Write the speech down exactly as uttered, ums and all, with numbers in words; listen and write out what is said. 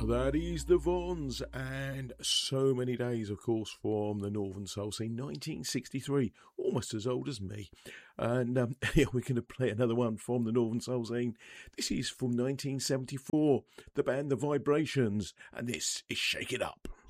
That is the Vons, and So Many Days, of course, from the Northern Soul scene, nineteen sixty-three, almost as old as me. And um, yeah, we're going to play another one from the Northern Soul scene. This is from nineteen seventy-four, the band The Vibrations, and this is Shake It Up.